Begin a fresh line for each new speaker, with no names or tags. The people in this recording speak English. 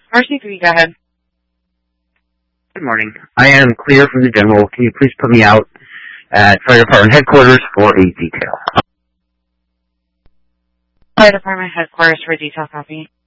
RC3, go ahead.
Good morning. I am clear from the general. Can you please put me out at Fire Department Headquarters for a detail?
Fire Department Headquarters for a detail copy.